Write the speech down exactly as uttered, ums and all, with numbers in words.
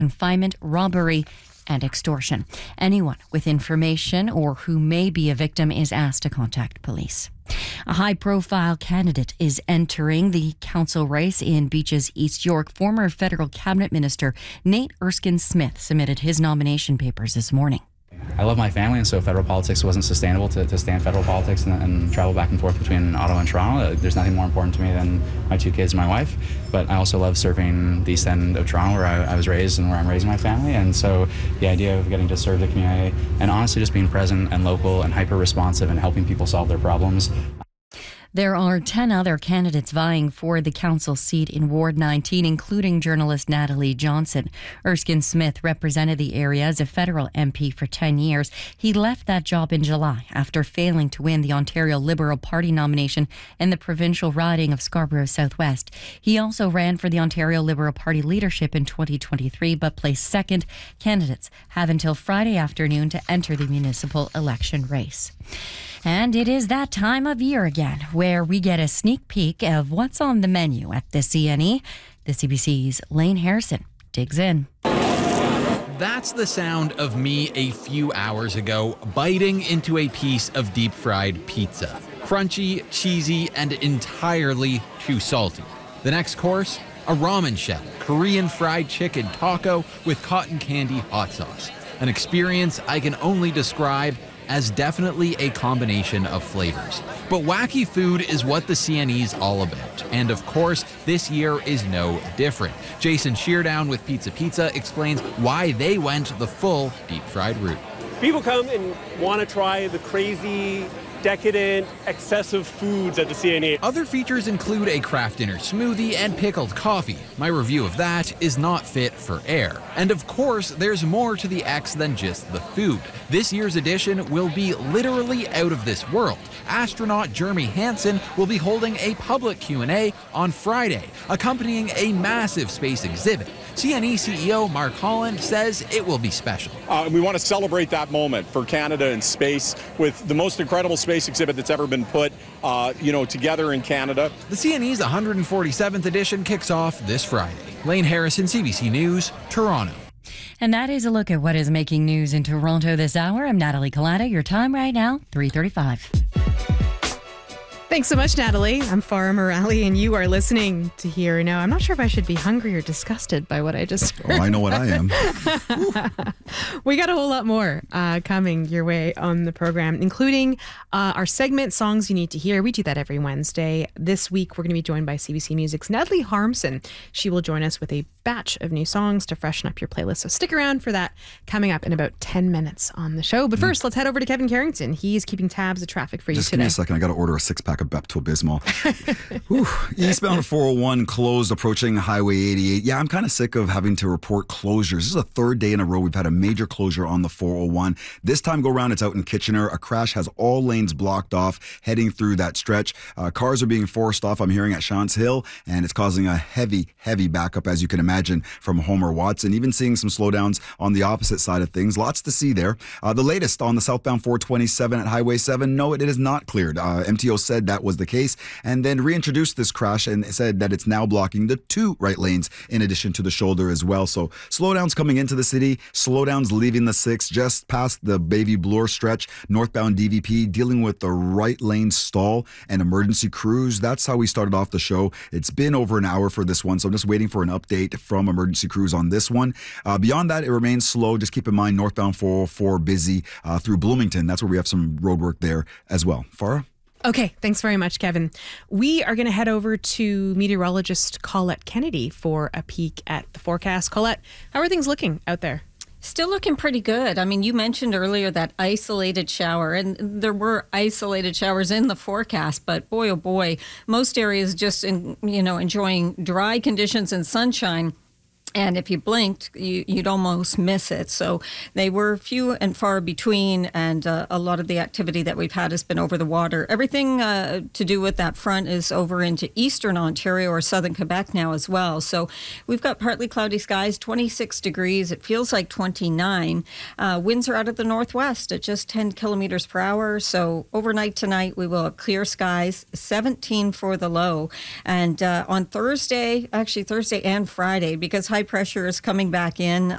confinement, robbery, and extortion. Anyone with information or who may be a victim is asked to contact police. A high-profile candidate is entering the council race in Beaches, East York. Former federal cabinet minister Nate Erskine-Smith submitted his nomination papers this morning. I love my family, and so federal politics wasn't sustainable to, to stay in federal politics and, and travel back and forth between Ottawa and Toronto. There's nothing more important to me than my two kids and my wife, but I also love serving the east end of Toronto where I, I was raised and where I'm raising my family, and so the idea of getting to serve the community and honestly just being present and local and hyper-responsive and helping people solve their problems. There are ten other candidates vying for the council seat in Ward nineteen, including journalist Natalie Johnson. Erskine-Smith represented the area as a federal M P for ten years. He left that job in July after failing to win the Ontario Liberal Party nomination in the provincial riding of Scarborough Southwest. He also ran for the Ontario Liberal Party leadership in twenty twenty-three, but placed second. Candidates have until Friday afternoon to enter the municipal election race. And it is that time of year again where we get a sneak peek of what's on the menu at the C N E. The C B C's Lane Harrison digs in. That's the sound of me a few hours ago biting into a piece of deep fried pizza. Crunchy, cheesy, and entirely too salty. The next course, a ramen shell, Korean fried chicken taco with cotton candy hot sauce. An experience I can only describe as definitely a combination of flavors. But wacky food is what the C N E's all about. And of course, this year is no different. Jason Sheardown with Pizza Pizza explains why they went the full deep fried route. People come and want to try the crazy, decadent, excessive foods at the C N E. Other features include a craft dinner smoothie and pickled coffee. My review of that is not fit for air. And of course, there's more to the X than just the food. This year's edition will be literally out of this world. Astronaut Jeremy Hansen will be holding a public Q and A on Friday, accompanying a massive space exhibit. C N E C E O Mark Holland says it will be special. Uh, we want to celebrate that moment for Canada in space with the most incredible space exhibit that's ever been put, uh, you know, together in Canada. The C N E's one hundred forty-seventh edition kicks off this Friday. Lane Harrison, C B C News, Toronto. And that is a look at what is making news in Toronto this hour. I'm Natalie Collada. Your time right now, three thirty-five. Thanks so much, Natalie. I'm Farah Morali, and you are listening to Here Now. I'm not sure if I should be hungry or disgusted by what I just heard. Oh, I know what I am. We got a whole lot more uh, coming your way on the program, including uh, our segment, Songs You Need to Hear. We do that every Wednesday. This week, we're going to be joined by C B C Music's Natalie Harmson. She will join us with a batch of new songs to freshen up your playlist. So stick around for that coming up in about ten minutes on the show. But first, mm. let's head over to Kevin Carrington. He's keeping tabs of traffic for you Just today. Just give me a second. I got to order a six-pack of Pepto-Bismol. Whew. Eastbound four oh one closed approaching Highway eighty-eight. Yeah, I'm kind of sick of having to report closures. This is the third day in a row we've had a major closure on the four oh one. This time go around, it's out in Kitchener. A crash has all lanes blocked off heading through that stretch. Uh, cars are being forced off, I'm hearing, at Shantz Hill, and it's causing a heavy, heavy backup, as you can imagine, from Homer Watson. Even seeing some slowdowns on the opposite side of things. Lots to see there. Uh, the latest on the southbound four twenty-seven at Highway seven, no, it is not cleared. Uh, M T O said that was the case, and then reintroduced this crash and said that it's now blocking the two right lanes in addition to the shoulder as well. So slowdowns coming into the city, slowdowns leaving the six just past the Bayview Bloor stretch, northbound D V P, dealing with the right lane stall and emergency crews. That's how we started off the show. It's been over an hour for this one, so I'm just waiting for an update from emergency crews on this one. Uh, beyond that, it remains slow. Just keep in mind northbound four oh four busy uh, through Bloomington. That's where we have some road work there as well. Farah? Okay, thanks very much, Kevin. We are going to head over to meteorologist Colette Kennedy for a peek at the forecast. Colette, how are things looking out there? Still looking pretty good. I mean, you mentioned earlier that isolated shower, and there were isolated showers in the forecast, but boy, oh boy, most areas just, in, you know, enjoying dry conditions and sunshine. And if you blinked, you, you'd almost miss it. So they were few and far between, and uh, a lot of the activity that we've had has been over the water. Everything uh, to do with that front is over into eastern Ontario or southern Quebec now as well. So we've got partly cloudy skies, twenty-six degrees. It feels like twenty-nine. Uh, winds are out of the northwest at just ten kilometers per hour. So overnight tonight, we will have clear skies, seventeen for the low. And uh, on Thursday, actually Thursday and Friday, because high pressure is coming back in.